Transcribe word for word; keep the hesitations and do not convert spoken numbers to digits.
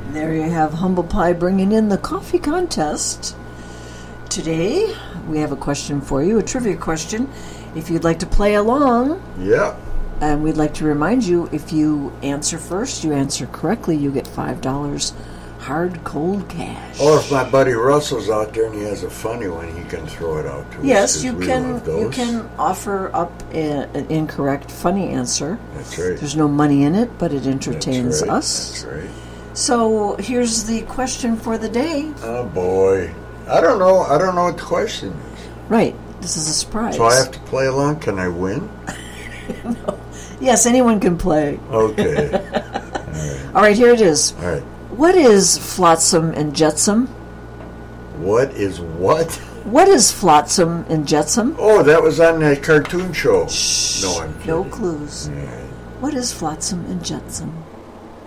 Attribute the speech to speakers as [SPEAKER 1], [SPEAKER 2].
[SPEAKER 1] There you have Humble Pie bringing in the coffee contest. Today, we have a question for you, a trivia question. If you'd like to play along,
[SPEAKER 2] yeah.
[SPEAKER 1] And we'd like to remind you, if you answer first, you answer correctly, you get five dollars hard, cold cash.
[SPEAKER 2] Or if my buddy Russell's out there and he has a funny one, he can throw it out to us.
[SPEAKER 1] Yes, you
[SPEAKER 2] we
[SPEAKER 1] can.
[SPEAKER 2] love those.
[SPEAKER 1] You can offer up a, an incorrect funny answer.
[SPEAKER 2] That's right.
[SPEAKER 1] There's no money in it, but it entertains
[SPEAKER 2] That's right.
[SPEAKER 1] us.
[SPEAKER 2] That's right.
[SPEAKER 1] So here's the question for the day.
[SPEAKER 2] Oh boy, I don't know. I don't know what the question is.
[SPEAKER 1] Right. This is a surprise.
[SPEAKER 2] So I have to play along. Can I win?
[SPEAKER 1] No. Yes, anyone can play.
[SPEAKER 2] Okay. All right.
[SPEAKER 1] All right, here it is.
[SPEAKER 2] All right.
[SPEAKER 1] What is Flotsam and Jetsam?
[SPEAKER 2] What is what?
[SPEAKER 1] What is Flotsam and Jetsam?
[SPEAKER 2] Oh, that was on that cartoon show.
[SPEAKER 1] Shh.
[SPEAKER 2] No, I'm kidding.
[SPEAKER 1] No clues.
[SPEAKER 2] All right.
[SPEAKER 1] What is Flotsam and Jetsam?